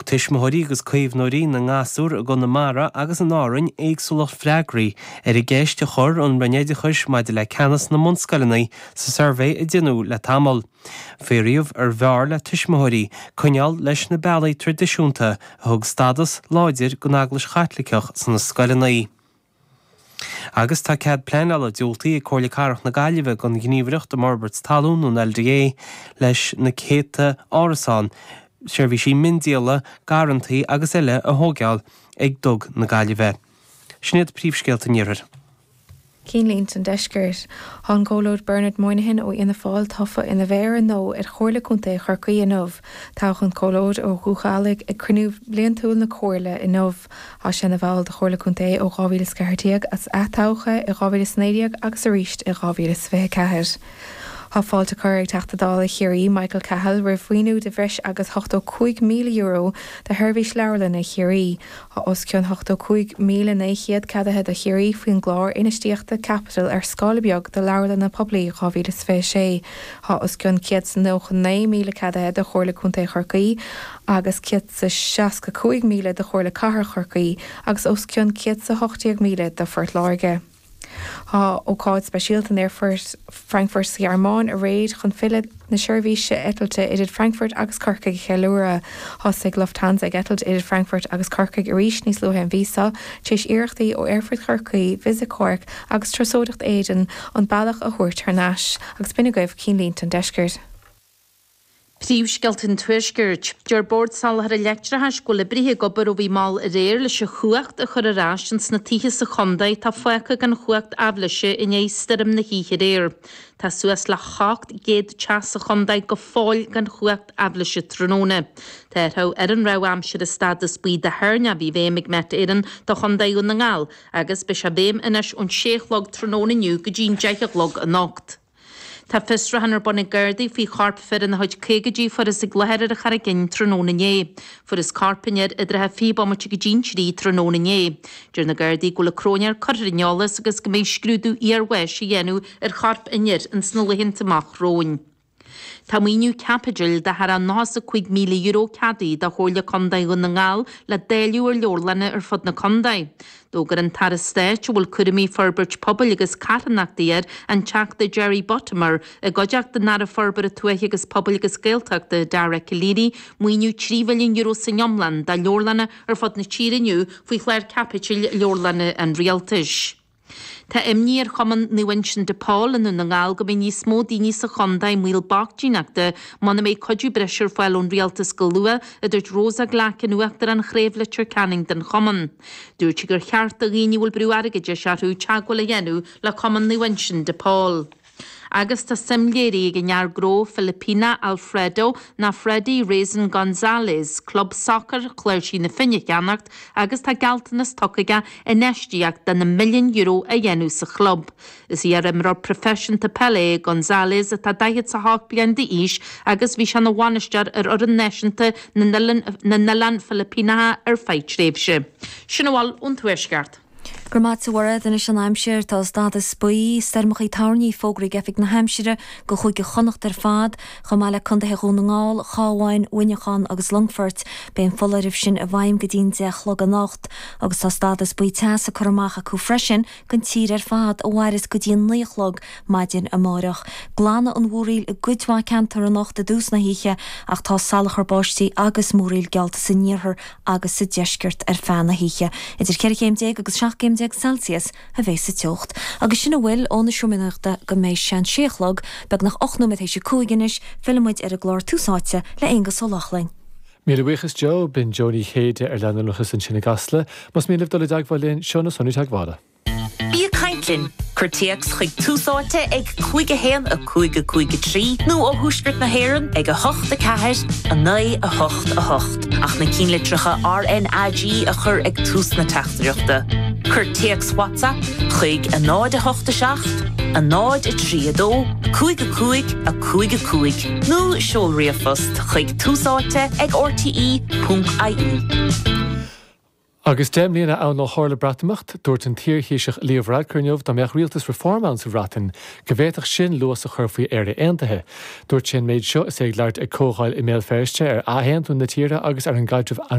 tuismóirí agus caomhnóirí na ngasúr a go na mara agus an árainn éagsúlacht freagraí i gceiste chur an breinéide chuis maidide le ceannas na monscalanaí sa survé i dionú le tamil. Féiríomh ar bhear le tuismóirí coineall leis na bealaí tradiisiúnta a thug stadas láidir go naglas chatlaceach san na scalanaí. Agus tá cead pleanala diúltaí i cóirla carach na Gaillimhe gon gníomhaireacht am Roberts Talún ón LDA leis na céta árasán, seirbhí sí mindíala, garantaí agus eile a thógeall ag dog na Gaillimhe. Snéad príomhscéalta níorar. Cín línt an deisgurt, hán gólód Bernard Moynihan ó ina fáil tofa ina bhéir an nó ar chóirla chunta churcaí in nómh, táchan gólód ó gúchaalaigh ag cruinniú blion túil na cóirla in nómh á sin na bháil de chóirla chunta ó 2040 as atácha i 2090 agus a ríist i 2024. Tá fáilte chuir ag teachtadála chiaí Michael Cahill ra faoinú de bhreis agus 85 míle euro de thuirbhís leabharlann na chiaí. Tá oscionn 85 míle 900 cadaithe a chiaí faoin gláir inistíochta Capital ar scála beag de leabharlann na poblí 2026. Tá oscionn 9 míle cadaithe de chóirla chunta chorcaí agus 65 míle de chóirla cahar chorcaí agus oscionn 80 míle de Fort Láirge. Tá ó cáid speisialta ar Frankfurt sa Armáin a réad chun fillead na seirbhíse eitilte idir Frankfurt agus Corcaigh cheilúra. Thosaigh Lufthansa ag eitilt idir Frankfurt agus Corcaigh a rís níos luatha an vísa, tééis iarachtaí ó Airfurt Corcaigh, Visa Cork agus trasóideacht éidean an bailach a thuairt ar náis agus bina gaibh cín línt an deisgurt. Príomhsceilt an tuaisgirt, dear board sal ar a lectrathe scoile brithe gobar ó bhí máil a réir leis a chuacht a chur arásins na tithe sa chondaid tá foicha gan chuacht ablaise in éisterim na híthe réir. Tá suas le chacht géad teas sa chondaid go fáil gan chuacht ablaise tróna. Tá thó ar an rá amsir a stadas buí de hairne bhí bhéimig met éan do chondaidú na ngáil, agus be se bhéim inis ón 6 log tróna nniu go dín 10 log a nocht. Tá fistra hanar bonna gardaí fhí charp fir in na hoid cégadí for is glehéir a charagin tróna né. For is carpinir idir ha fí bomte go dín trí tróna né. Dúr na gardaí go le crónear chorinneolalas agus go méid scrúdú iarweis i dhéanú ar charp inir an snulahinntamach róin. Tá míniu capital de har an 95 míle euro cadí de chóirla condaid go na ngáil le déiliú ar leorlanna ar fod na condaid. Dógur an tar estéit bhfuil curimí forbert pobl agus catanachtaíar an teach de Jerry Bottomer a godeach de nar a forbar a tuaith agus pobl agus géalteach de Dara Kiliri míniu 3 milliún euro sa Nyomlan de leorlanna ar fod na tíiriniu faoi chléir capital leorlanna an rialtais. Tá imníar chuman nuhainsin de Paul an na ngáil go ní smó daoine sa chondaid míl bachtííachta mana méid codú breisiir fáil ón rialtas go lua a dúirt Rosa Glacin nuachtar an chréimhleir Canning den choman. Dúirt gur cheart a ghaoine bhfuil brú aige seaú teagháil a dhéanú le chuman nuhainsin de Paul. Agus tá simléirí go near gró Filipina Alfredo na Freddy Raisin González, club soccer chléir sí na finne cheannacht agus tá galtanas tocaige i neistiach den na €1 milliún a dhéanú sa club. Is ar imrar profession ta Pele González a tá daithid sa 8 bliain de ís agus bhí se na bhainistear ar an neisianta na Nalan Filipina ar feitréibse. Sin bháil ón tuaisceart. Gurmat sa wara den is an Hampshire tá stadas buí stermach í tarní fógraí gefik na Hampshire go chuig go chonacht ar fad chamáile chuntathe gúnaáil cháháin Winneachan agus Longford ben follaribh sin a bhaim go dín 10 log a nacht agus tá stadas buí teas a chormach a cú freisin gon tír ar fad a bhhairis go dín 9 log maidin a mórach. Glána an bhúriil a gudhá cantar a nacht a dús na híche ach tá salachar báistí agus múriil gealta sa níorthar agus sa deisgirt ar fan na híche. Idir ceircéim agus 7 Celsius a bheith sa teocht. Agus sinna bhfuil óna siúminachta go méid sean 6 log beag nach 8 éis se cúiginis filmid ar a glár túsáite le ingus ó lachlein. Míle bhuichas Joe bin Joni Héide ar leanúchas an sinna gasla, mas míle dola dagháilín seanna sonú teagháda. Bí Caintlin, chuirtíocht chuig túsáte ag 5 a 5 nó ó thuisgurt na hÉireann ag a 8 ceathir a 9 a 8 a 8. Ach na cínlitricha RNAG a chur ag tús na teachtareachta. Chuirtíocht WhatsApp chuig a 9 a 8 a 7, a 9 a 3 a 2, 5 a 5. Nó seolriafust chuig túsáte ag rte.ie. Agus déimlíonna an nó hála bratamocht dúirt an tíorthíiseach Líomh Radcurneomh dá meach rialtas reform an sa bhreatain go bhéadach sin luas a chur faoi airde aontaithe. Dúirt sin méid seo is ag leart ag cógáil i méil féiste ar ahéantún na tíre agus ar an gaiidrih